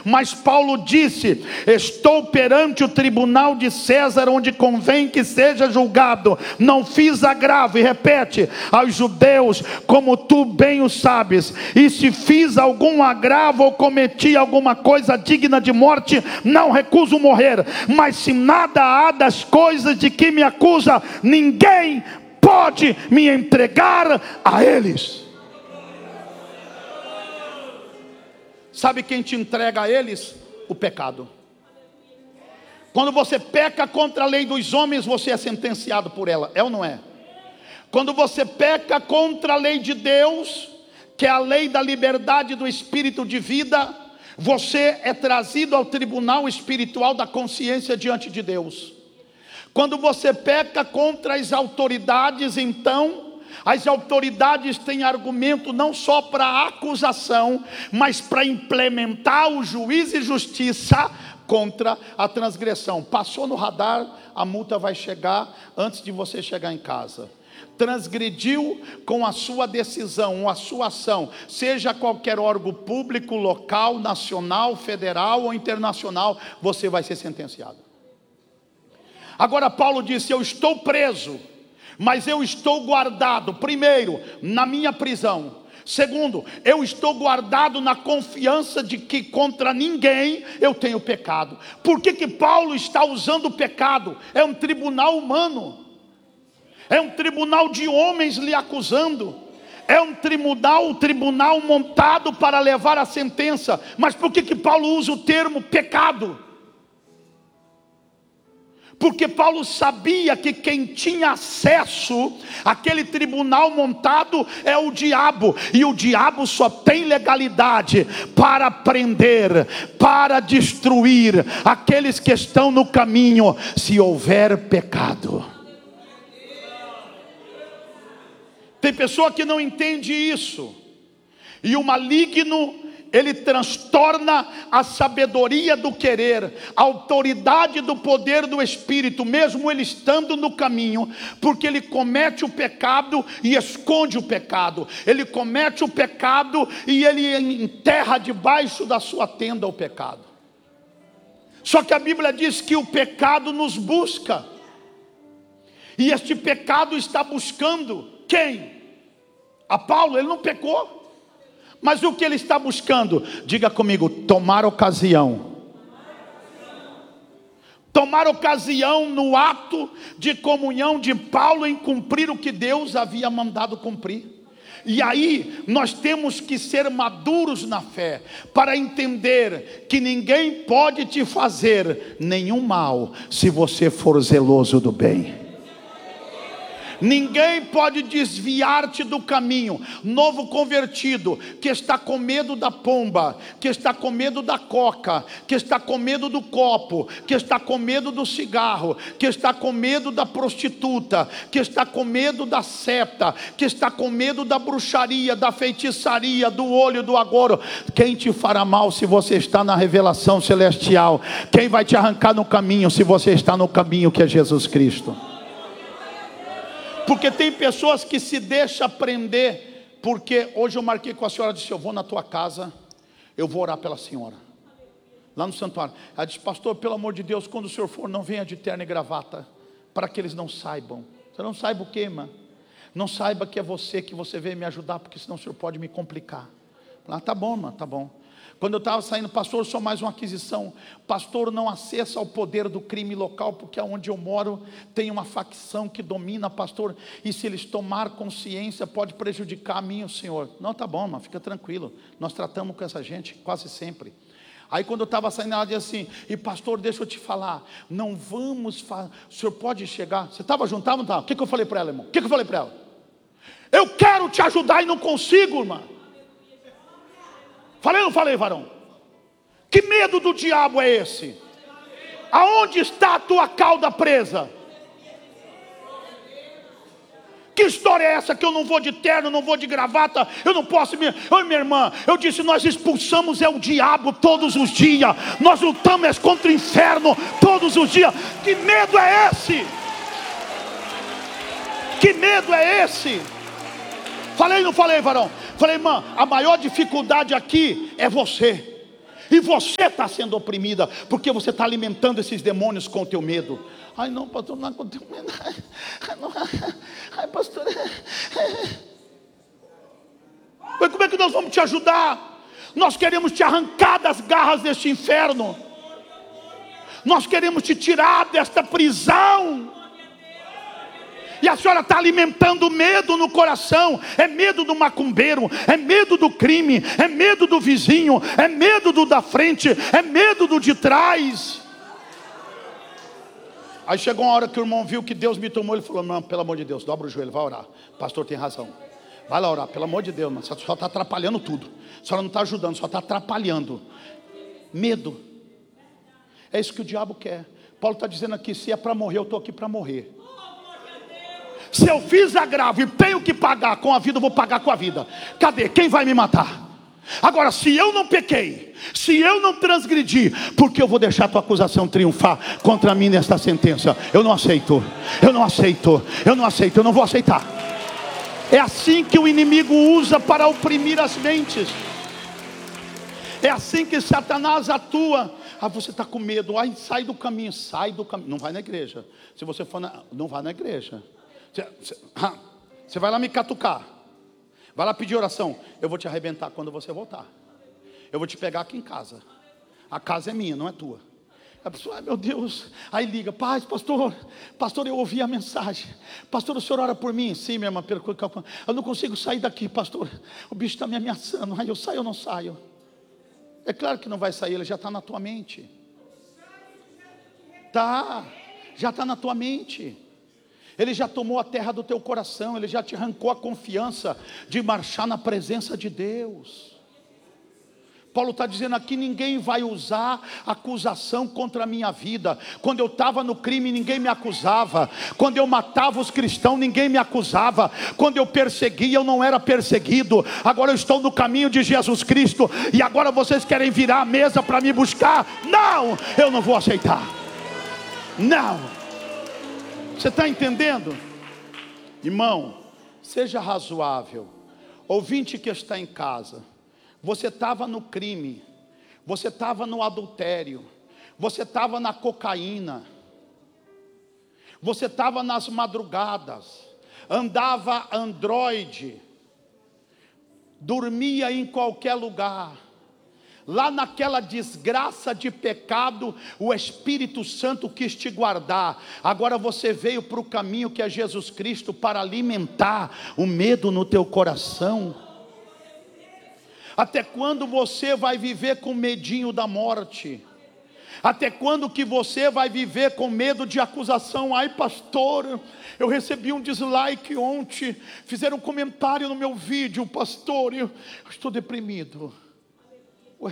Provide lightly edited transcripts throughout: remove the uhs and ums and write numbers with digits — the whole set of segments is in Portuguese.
Mas Paulo disse: estou perante o tribunal de César, onde convém que seja julgado. Não fiz agravo, e repete, aos judeus, como tu bem o sabes. E se fiz algum agravo ou cometi alguma coisa digna de morte, não recuso morrer. Mas se nada há das coisas de que me acusa, ninguém pode me entregar a eles. Sabe quem te entrega a eles? O pecado. Quando você peca contra a lei dos homens, você é sentenciado por ela, é ou não é? Quando você peca contra a lei de Deus, que é a lei da liberdade do espírito de vida, você é trazido ao tribunal espiritual da consciência diante de Deus. Quando você peca contra as autoridades, então as autoridades têm argumento não só para acusação, mas para implementar o juízo e justiça contra a transgressão. Passou no radar, a multa vai chegar antes de você chegar em casa. Transgrediu com a sua decisão, a sua ação, seja qualquer órgão público, local, nacional, federal ou internacional, você vai ser sentenciado. Agora Paulo disse: eu estou preso, mas eu estou guardado, primeiro, na minha prisão. Segundo, eu estou guardado na confiança de que contra ninguém eu tenho pecado. Por que Paulo está usando o pecado? É um tribunal humano, é um tribunal de homens lhe acusando, é um tribunal montado para levar a sentença. Mas por que Paulo usa o termo pecado? Porque Paulo sabia que quem tinha acesso àquele tribunal montado é o diabo. E o diabo só tem legalidade para prender, para destruir aqueles que estão no caminho, se houver pecado. Tem pessoa que não entende isso. E o maligno, ele transtorna a sabedoria do querer, a autoridade do poder do Espírito, mesmo ele estando no caminho, porque ele comete o pecado e esconde o pecado, ele comete o pecado e ele enterra debaixo da sua tenda o pecado. Só que a Bíblia diz que o pecado nos busca, e este pecado está buscando quem? A Paulo. Ele não pecou. Mas o que ele está buscando? Diga comigo: tomar ocasião. Tomar ocasião no ato de comunhão de Paulo em cumprir o que Deus havia mandado cumprir. E aí nós temos que ser maduros na fé, para entender que ninguém pode te fazer nenhum mal, se você for zeloso do bem. Ninguém pode desviar-te do caminho. Novo convertido, que está com medo da pomba, que está com medo da coca, que está com medo do copo, que está com medo do cigarro, que está com medo da prostituta, que está com medo da seta, que está com medo da bruxaria, da feitiçaria, do olho, do agouro. Quem te fará mal se você está na revelação celestial? Quem vai te arrancar no caminho se você está no caminho que é Jesus Cristo? Porque tem pessoas que se deixam prender. Porque hoje eu marquei com a senhora, disse: eu vou na tua casa, eu vou orar pela senhora, lá no santuário. Ela disse: pastor, pelo amor de Deus, quando o senhor for, não venha de terno e gravata, para que eles não saibam. Você não saiba o que, irmã? Não saiba que é você, que você veio me ajudar, porque senão o senhor pode me complicar. Ah, tá bom, irmã, tá bom. Quando eu estava saindo: pastor, só mais uma aquisição. Pastor, não acessa ao poder do crime local, porque onde eu moro tem uma facção que domina, pastor, e se eles tomar consciência, pode prejudicar a mim, o senhor. Não, tá bom, irmão, fica tranquilo, nós tratamos com essa gente quase sempre. Aí quando eu estava saindo, ela disse assim: e pastor, deixa eu te falar, não vamos fazer, o senhor pode chegar? Você estava junto, não estava? O que eu falei para ela, irmão? O que eu falei para ela? Eu quero te ajudar e não consigo, irmã. Falei ou não falei, varão? Que medo do diabo é esse? Aonde está a tua cauda presa? Que história é essa que eu não vou de terno, não vou de gravata, eu não posso me... Oi, minha irmã, eu disse: nós expulsamos o diabo todos os dias, nós lutamos contra o inferno todos os dias. Que medo é esse? Que medo é esse? Falei ou não falei, varão? Falei: irmã, a maior dificuldade aqui é você. E você está sendo oprimida, porque você está alimentando esses demônios com o teu medo. Ai não, pastor, não é com o teu medo. Ai pastor. Mas como é que nós vamos te ajudar? Nós queremos te arrancar das garras deste inferno. Nós queremos te tirar desta prisão. E a senhora está alimentando medo no coração. É medo do macumbeiro, é medo do crime, é medo do vizinho, é medo do da frente, é medo do de trás. Aí chegou uma hora que o irmão viu que Deus me tomou. Ele falou: não, pelo amor de Deus, dobra o joelho, vai orar. O pastor tem razão. Vai lá orar, pelo amor de Deus, mas a senhora está atrapalhando tudo. A senhora não está ajudando, só está atrapalhando. Medo. É isso que o diabo quer. Paulo está dizendo aqui: se é para morrer, eu estou aqui para morrer. Se eu fiz agravo e tenho que pagar com a vida, eu vou pagar com a vida. Cadê? Quem vai me matar? Agora, se eu não pequei, se eu não transgredi, por que eu vou deixar a tua acusação triunfar contra mim nesta sentença? Eu não aceito, eu não aceito, eu não aceito, eu não vou aceitar. É assim que o inimigo usa para oprimir as mentes. É assim que Satanás atua. Ah, você está com medo, ai, sai do caminho. Não vai na igreja. Se você for não vai na igreja. Você vai lá me catucar, vai lá pedir oração. Eu vou te arrebentar quando você voltar. Eu vou te pegar aqui em casa. A casa é minha, não é tua. A pessoa: ai meu Deus. Aí liga: paz, pastor, eu ouvi a mensagem. Pastor, o senhor ora por mim? Sim, minha irmã, eu não consigo sair daqui, pastor. O bicho está me ameaçando. Aí eu saio ou não saio? É claro que não vai sair, ele já está na tua mente. Já está na tua mente. Ele já tomou a terra do teu coração. Ele já te arrancou a confiança de marchar na presença de Deus. Paulo está dizendo aqui: ninguém vai usar acusação contra a minha vida. Quando eu estava no crime, ninguém me acusava. Quando eu matava os cristãos, ninguém me acusava. Quando eu perseguia, eu não era perseguido. Agora eu estou no caminho de Jesus Cristo, e agora vocês querem virar a mesa para me buscar? Não, eu não vou aceitar. Não. Você está entendendo? Irmão, seja razoável. Ouvinte que está em casa, você estava no crime, você estava no adultério, você estava na cocaína, você estava nas madrugadas, andava Android, dormia em qualquer lugar. Lá naquela desgraça de pecado, o Espírito Santo quis te guardar. Agora você veio para o caminho que é Jesus Cristo, para alimentar o medo no teu coração. Até quando você vai viver com medinho da morte? Até quando que você vai viver com medo de acusação? Ai pastor, eu recebi um dislike ontem, fizeram um comentário no meu vídeo, pastor, eu estou deprimido. Ué?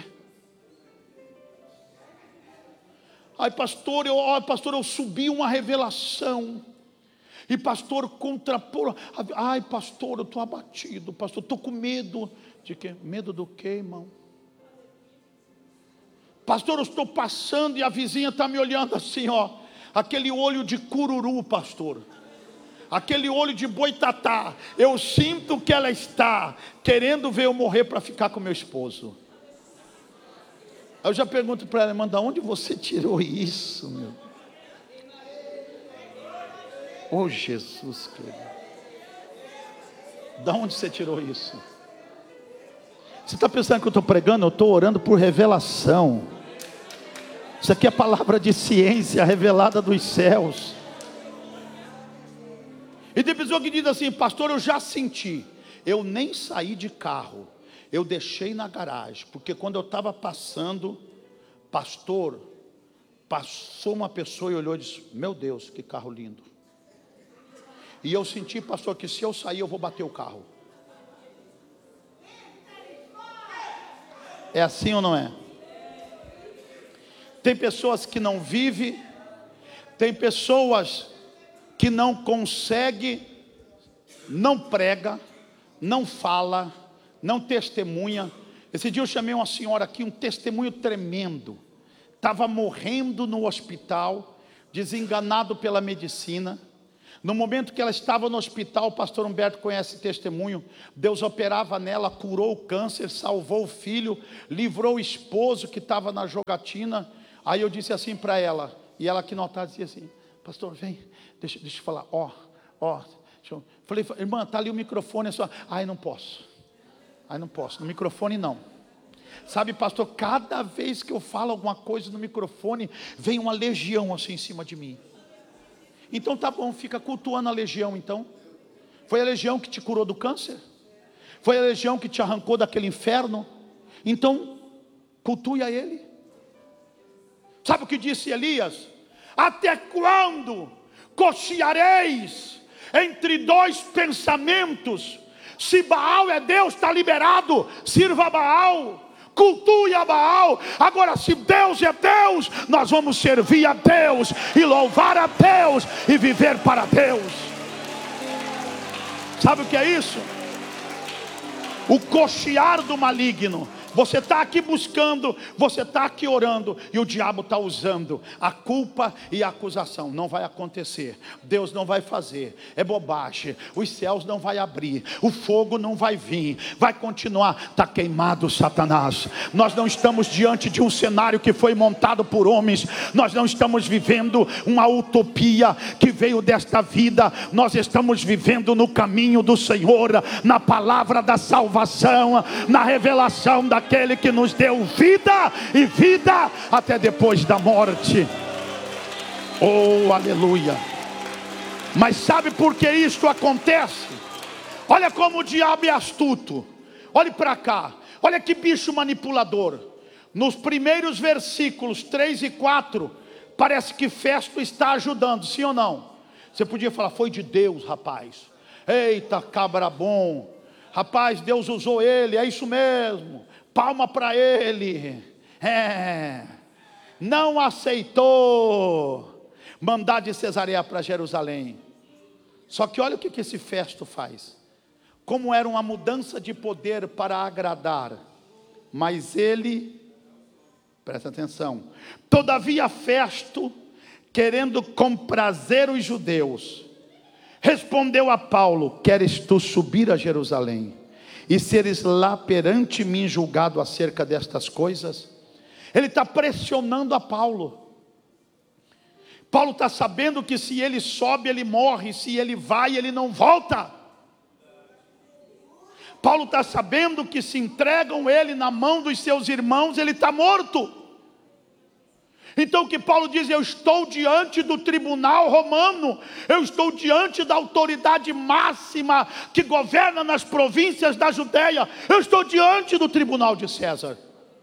Ai pastor, eu subi uma revelação. E pastor, contrapor. Ai pastor, eu estou abatido. Pastor, estou com medo. De quê? Medo do quê, irmão? Pastor, eu estou passando e a vizinha está me olhando assim, ó. Aquele olho de cururu, pastor. Aquele olho de boitatá. Eu sinto que ela está querendo ver eu morrer para ficar com meu esposo. Eu já pergunto para ela: irmã, de onde você tirou isso, meu? Oh Jesus, querido. De onde você tirou isso? Você está pensando que eu estou pregando? Eu estou orando por revelação. Isso aqui é a palavra de ciência revelada dos céus. E tem pessoa que diz assim: pastor, eu já senti. Eu nem saí de carro, eu deixei na garagem, porque quando eu estava passando, pastor, passou uma pessoa e olhou e disse: meu Deus, que carro lindo. E eu senti, pastor, que se eu sair eu vou bater o carro. É assim ou não é? Tem pessoas que não vivem, tem pessoas que não conseguem, não prega, não fala, não testemunha. Esse dia eu chamei uma senhora aqui, um testemunho tremendo. Estava morrendo no hospital, desenganado pela medicina. No momento que ela estava no hospital, o pastor Humberto conhece testemunho, Deus operava nela, curou o câncer, salvou o filho, livrou o esposo que estava na jogatina. Aí eu disse assim para ela, e ela aqui notada dizia assim: pastor, vem, deixa eu falar, falei, irmã, está ali o microfone, só. Não posso, no microfone não. Sabe, pastor, cada vez que eu falo alguma coisa no microfone, vem uma legião assim em cima de mim. Então tá bom, fica cultuando a legião então. Foi a legião que te curou do câncer? Foi a legião que te arrancou daquele inferno? Então, cultue a ele. Sabe o que disse Elias? Até quando cocheareis entre dois pensamentos? Se Baal é Deus, está liberado, sirva a Baal, cultue a Baal. Agora, se Deus é Deus, nós vamos servir a Deus e louvar a Deus e viver para Deus. Sabe o que é isso? O cochear do maligno. Você está aqui buscando, você está aqui orando, e o diabo está usando a culpa e a acusação. Não vai acontecer, Deus não vai fazer, é bobagem, os céus não vai abrir, o fogo não vai vir, vai continuar. Está queimado, Satanás. Nós não estamos diante de um cenário que foi montado por homens, nós não estamos vivendo uma utopia que veio desta vida, nós estamos vivendo no caminho do Senhor, na palavra da salvação, na revelação daquele que nos deu vida e vida até depois da morte. Oh, aleluia. Mas sabe por que isso acontece? Olha como o diabo é astuto. Olhe para cá, olha que bicho manipulador. Nos primeiros versículos 3 e 4, parece que Festo está ajudando, sim ou não? Você podia falar, foi de Deus, rapaz. Eita, cabra bom. Rapaz, Deus usou ele, é isso mesmo. Palma para ele. Não aceitou mandar de Cesareia para Jerusalém. Só que olha o que esse Festo faz. Como era uma mudança de poder para agradar, mas ele, presta atenção, todavia Festo, querendo comprazer os judeus, respondeu a Paulo: queres tu subir a Jerusalém e seres lá perante mim julgado acerca destas coisas? Ele está pressionando a Paulo. Paulo está sabendo que se ele sobe, ele morre, se ele vai, ele não volta. Paulo está sabendo que se entregam ele na mão dos seus irmãos, ele está morto. Então o que Paulo diz: eu estou diante do tribunal romano, eu estou diante da autoridade máxima que governa nas províncias da Judeia, eu estou diante do tribunal de César.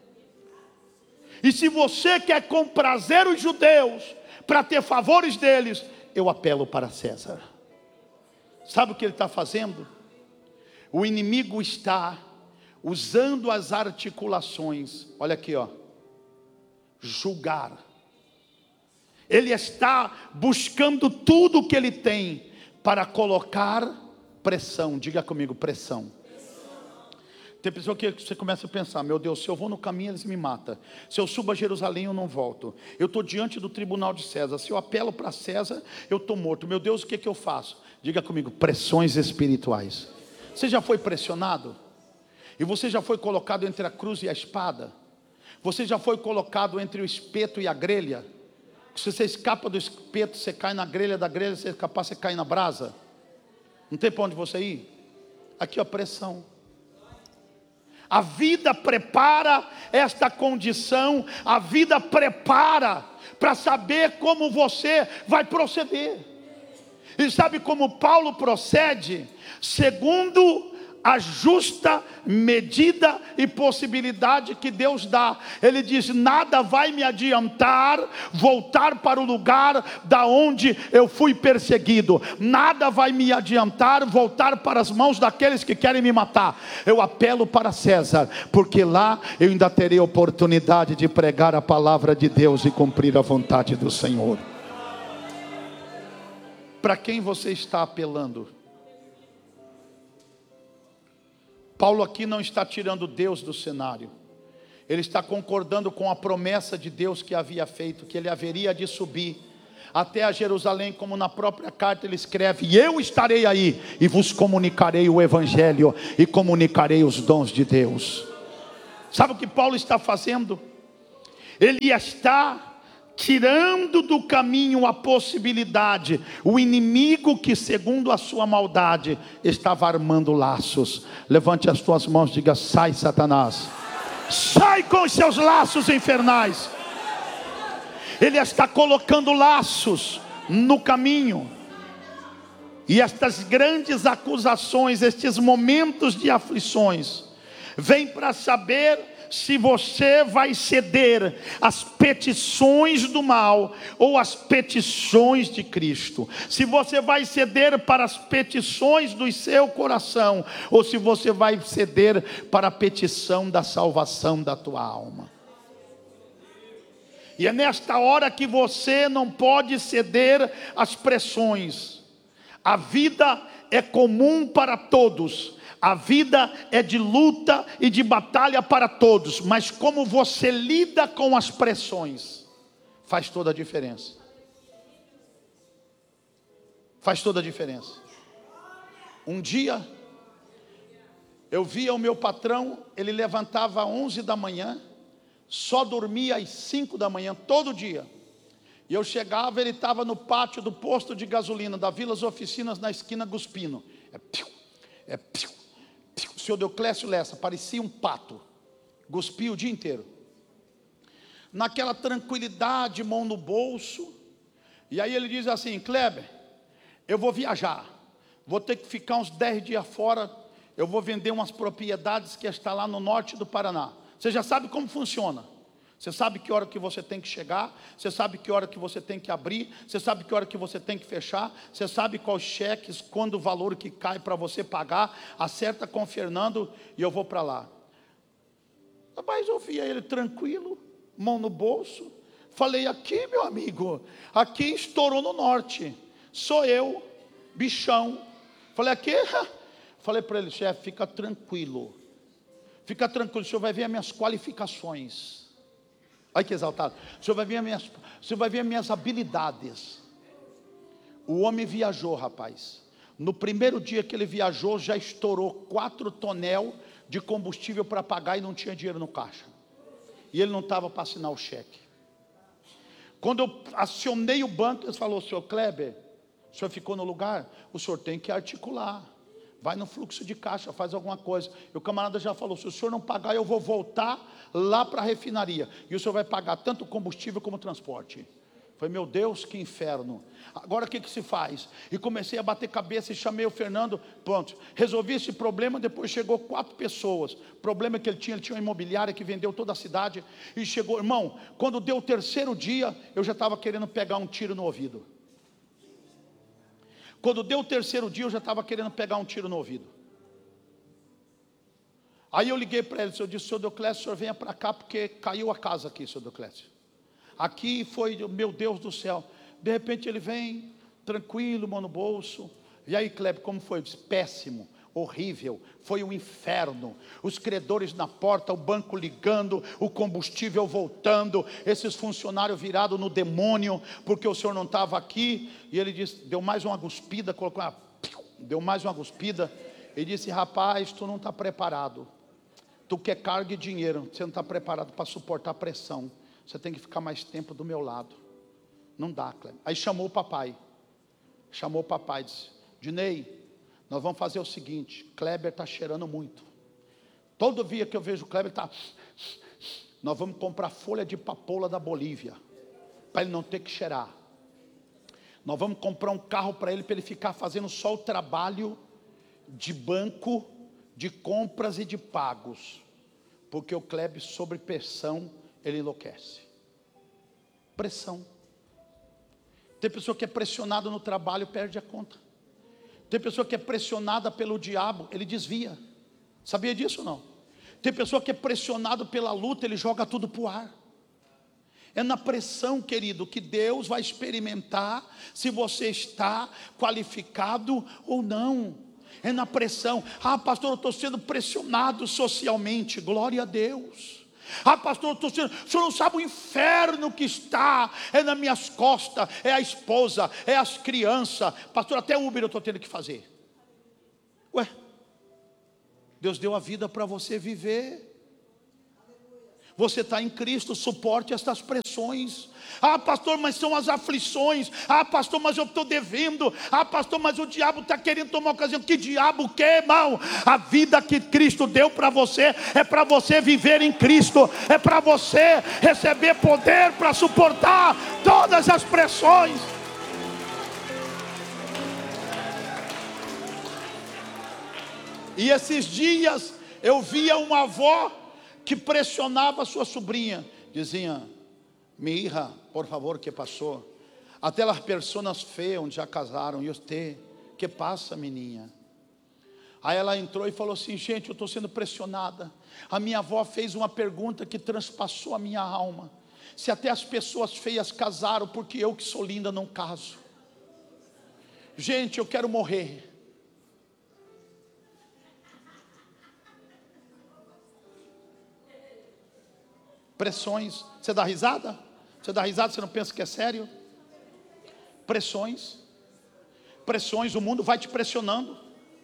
E se você quer comprazer os judeus para ter favores deles, eu apelo para César. Sabe o que ele está fazendo? O inimigo está usando as articulações, olha aqui, julgar. Ele está buscando tudo o que ele tem para colocar pressão. Diga comigo, pressão. Tem pessoa que você começa a pensar: meu Deus, se eu vou no caminho eles me matam, se eu subo a Jerusalém eu não volto, eu estou diante do tribunal de César, se eu apelo para César eu estou morto, meu Deus, o que eu faço? Diga comigo, pressões espirituais. Você já foi pressionado? E você já foi colocado entre a cruz e a espada? Você já foi colocado entre o espeto e a grelha? Se você escapa do espeto, você cai na grelha, da grelha, se você escapar, você cai na brasa. Não tem para onde você ir? Aqui a pressão. A vida prepara esta condição, a vida prepara para saber como você vai proceder. E sabe como Paulo procede? Segundo a justa medida e possibilidade que Deus dá. Ele diz: nada vai me adiantar voltar para o lugar da onde eu fui perseguido, nada vai me adiantar voltar para as mãos daqueles que querem me matar. Eu apelo para César, porque lá eu ainda terei oportunidade de pregar a palavra de Deus e cumprir a vontade do Senhor. Para quem você está apelando? Paulo aqui não está tirando Deus do cenário. Ele está concordando com a promessa de Deus que havia feito, que ele haveria de subir até a Jerusalém, como na própria carta ele escreve: e eu estarei aí, e vos comunicarei o Evangelho, e comunicarei os dons de Deus. Sabe o que Paulo está fazendo? Ele está tirando do caminho a possibilidade, o inimigo que segundo a sua maldade estava armando laços. Levante as tuas mãos e diga: sai, Satanás, sai com os seus laços infernais. Ele está colocando laços no caminho, e estas grandes acusações, estes momentos de aflições, vêm para saber se você vai ceder às petições do mal ou às petições de Cristo. Se você vai ceder para as petições do seu coração, ou se você vai ceder para a petição da salvação da tua alma. E é nesta hora que você não pode ceder às pressões. A vida é comum para todos. A vida é de luta e de batalha para todos, mas como você lida com as pressões, faz toda a diferença. Faz toda a diferença. Um dia, eu via o meu patrão, ele levantava às 11 da manhã, só dormia às 5 da manhã, todo dia. E eu chegava, ele estava no pátio do posto de gasolina, da Vilas Oficinas, na esquina Guspino. O senhor Deoclésio Lessa parecia um pato, cuspia o dia inteiro, naquela tranquilidade, mão no bolso. E aí ele diz assim: Kleber, eu vou viajar, vou ter que ficar uns 10 dias fora, eu vou vender umas propriedades que está lá no norte do Paraná. Você já sabe como funciona. Você sabe que hora que você tem que chegar, você sabe que hora que você tem que abrir, você sabe que hora que você tem que fechar, você sabe quais cheques, quando o valor que cai para você pagar. Acerta com o Fernando e eu vou para lá. Rapaz, eu via ele tranquilo, mão no bolso. Falei: aqui, meu amigo, aqui estourou no norte, sou eu, bichão. Falei: aqui? Falei para ele: chefe, fica tranquilo, o senhor vai ver as minhas qualificações. Olha que exaltado. O senhor vai ver as minhas habilidades. O homem viajou, rapaz. No primeiro dia que ele viajou, já estourou 4 tonel de combustível para pagar e não tinha dinheiro no caixa. E ele não estava para assinar o cheque. Quando eu acionei o banco, ele falou: senhor Kleber, o senhor ficou no lugar? O senhor tem que articular. Vai no fluxo de caixa, faz alguma coisa. E o camarada já falou: se o senhor não pagar, eu vou voltar lá para a refinaria. E o senhor vai pagar tanto combustível como transporte. Falei: meu Deus, que inferno. Agora o que se faz? E comecei a bater cabeça e chamei o Fernando. Pronto, resolvi esse problema. Depois chegou 4 pessoas. O problema que ele tinha uma imobiliária que vendeu toda a cidade. E chegou, irmão, quando deu o 3º dia, eu já estava querendo pegar um tiro no ouvido. Quando deu o 3º dia, eu já estava querendo pegar um tiro no ouvido. Aí eu liguei para ele, eu disse: senhor Deoclésio, o senhor venha para cá, porque caiu a casa aqui, senhor Deoclésio. Aqui foi, meu Deus do céu. De repente ele vem, tranquilo, mão no bolso. E aí, Kleber, como foi? Eu disse: péssimo, horrível, foi um inferno. Os credores na porta, o banco ligando, o combustível voltando, esses funcionários virados no demônio, porque o senhor não estava aqui. E ele disse, deu mais uma cuspida, deu mais uma cuspida, e disse: rapaz, tu não está preparado. Tu quer carga e dinheiro, você não está preparado para suportar a pressão. Você tem que ficar mais tempo do meu lado. Não dá, Kleber. Aí chamou o papai, disse: Dinei, nós vamos fazer o seguinte, Kleber está cheirando muito. Todo dia que eu vejo o Kleber nós vamos comprar folha de papoula da Bolívia, para ele não ter que cheirar. Nós vamos comprar um carro para ele ficar fazendo só o trabalho de banco, de compras e de pagos, porque o Kleber, sob pressão, ele enlouquece. Pressão. Tem pessoa que é pressionada no trabalho, perde a conta. Tem pessoa que é pressionada pelo diabo, ele desvia. Sabia disso ou não? Tem pessoa que é pressionado pela luta, ele joga tudo para o ar. É na pressão, querido, que Deus vai experimentar se você está qualificado ou não. É na pressão. Ah, pastor, eu estou sendo pressionado socialmente. Glória a Deus. Ah, pastor, o senhor não sabe o inferno que está, é nas minhas costas, é a esposa, é as crianças. Pastor, até Uber eu estou tendo que fazer. Ué, Deus deu a vida para você viver. Você está em Cristo, suporte estas pressões. Ah, pastor, mas são as aflições. Ah, pastor, mas eu estou devendo. Ah, pastor, mas o diabo está querendo tomar ocasião. Que diabo que, irmão? A vida que Cristo deu para você é para você viver em Cristo. É para você receber poder para suportar todas as pressões. E esses dias eu via uma avó que pressionava a sua sobrinha. Dizia: mi hija, por favor, que passou? Até as pessoas feias já casaram. E você, que passa, menina? Aí ela entrou e falou assim: gente, eu estou sendo pressionada. A minha avó fez uma pergunta que transpassou a minha alma. Se até as pessoas feias casaram, porque eu que sou linda não caso. Gente, eu quero morrer. Pressões. Você dá risada? Você dá risada, você não pensa que é sério? Pressões. Pressões, o mundo vai te pressionando.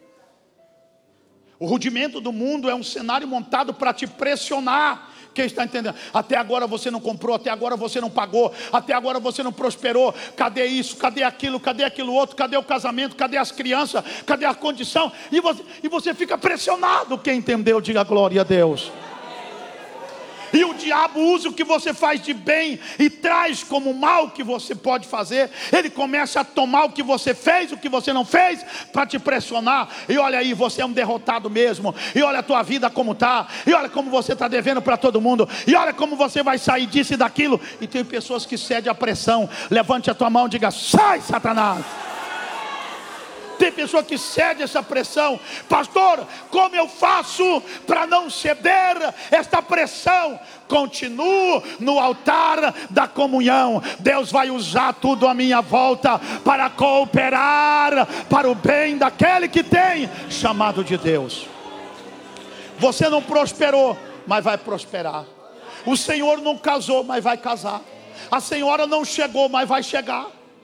O rudimento do mundo é um cenário montado para te pressionar. Quem está entendendo? Até agora você não comprou, até agora você não pagou, até agora você não prosperou. Cadê isso? Cadê aquilo outro? Cadê o casamento? Cadê as crianças? Cadê a condição? E você fica pressionado. Quem entendeu, diga glória a Deus. E o diabo usa o que você faz de bem e traz como mal que você pode fazer. Ele começa a tomar o que você fez, o que você não fez, para te pressionar. E olha aí, você é um derrotado mesmo. E olha a tua vida como está. E olha como você está devendo para todo mundo. E olha como você vai sair disso e daquilo. E tem pessoas que cedem à pressão. Levante a tua mão e diga: sai, Satanás. Tem pessoa que cede essa pressão. Pastor, como eu faço para não ceder esta pressão? Continuo no altar da comunhão. Deus vai usar tudo à minha volta para cooperar para o bem daquele que tem chamado de Deus. Você não prosperou, mas vai prosperar. O Senhor não casou, mas vai casar. A senhora não chegou, mas vai chegar.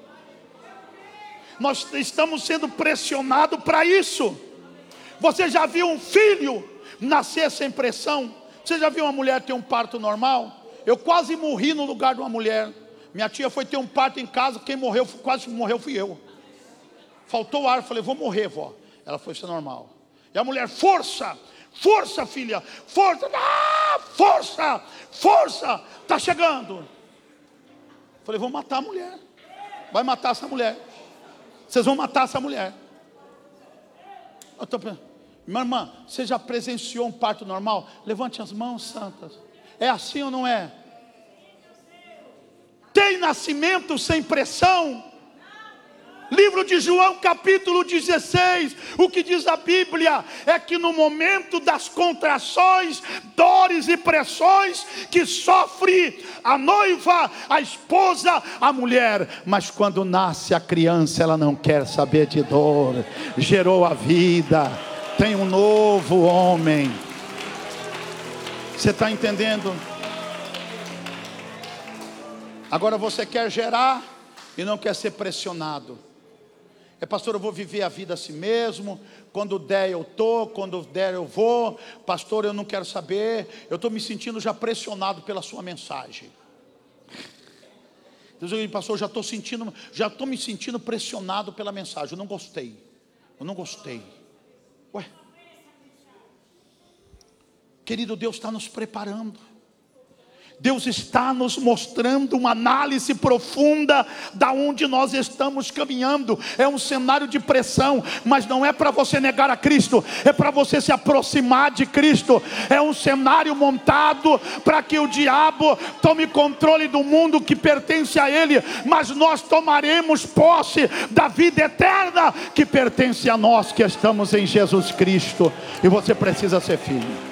Nós estamos sendo pressionados para isso. Você já viu um filho nascer sem pressão? Você já viu uma mulher ter um parto normal? Eu quase morri no lugar de uma mulher. Minha tia foi ter um parto em casa. Quem morreu, quase morreu fui eu. Faltou ar, falei: vou morrer, vó. Ela foi, isso é normal. E a mulher: força, força, filha, força, força, força, está chegando. Falei: vou matar a mulher. Vai matar essa mulher. Vocês vão matar essa mulher. Minha irmã, você já presenciou um parto normal? Levante as mãos, santas. É assim ou não é? Tem nascimento sem pressão? Livro de João, capítulo 16. O que diz a Bíblia é que no momento das contrações, dores e pressões que sofre a noiva, a esposa, a mulher, mas quando nasce a criança, ela não quer saber de dor. Gerou a vida, tem um novo homem. Você está entendendo? Agora você quer gerar e não quer ser pressionado. Pastor, eu vou viver a vida assim mesmo. Quando der eu estou, quando der eu vou. Pastor, eu não quero saber. Eu estou me sentindo já pressionado pela sua mensagem. Deus diz: pastor, já estou me sentindo pressionado pela mensagem. Eu não gostei. Ué, querido, Deus está nos preparando. Deus está nos mostrando uma análise profunda da onde nós estamos caminhando. É um cenário de pressão, mas não é para você negar a Cristo, é para você se aproximar de Cristo. É um cenário montado para que o diabo tome controle do mundo que pertence a ele, mas nós tomaremos posse da vida eterna que pertence a nós que estamos em Jesus Cristo. E você precisa ser firme.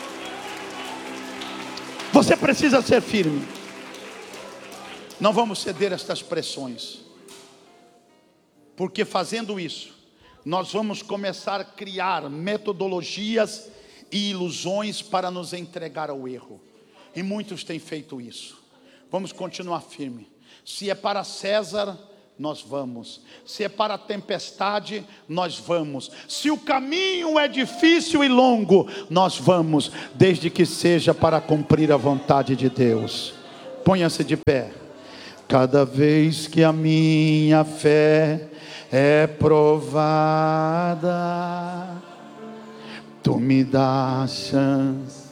Você precisa ser firme. Não vamos ceder a estas pressões, porque fazendo isso, nós vamos começar a criar metodologias e ilusões para nos entregar ao erro. E muitos têm feito isso. Vamos continuar firme. Se é para César, nós vamos. Se é para a tempestade, nós vamos. Se o caminho é difícil e longo, nós vamos, desde que seja para cumprir a vontade de Deus. Ponha-se de pé. Cada vez que a minha fé é provada, tu me dás chance